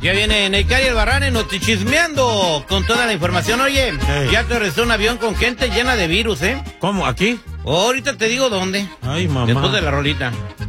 Ya viene Neikari el Barrane notichismeando con toda la información. Oye, ya aterrizó un avión con gente llena de virus, ¿eh? ¿Cómo? ¿Aquí? Ahorita te digo dónde. Ay, mamá. Después de la rolita.